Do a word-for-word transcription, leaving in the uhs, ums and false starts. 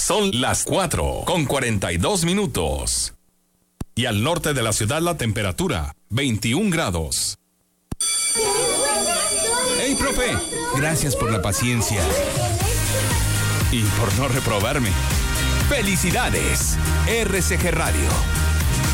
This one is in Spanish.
Son las cuatro con cuarenta y dos minutos. Y al norte de la ciudad la temperatura, veintiún grados. ¡Hey, profe! Gracias por la paciencia. Y por no reprobarme. ¡Felicidades! R C G Radio.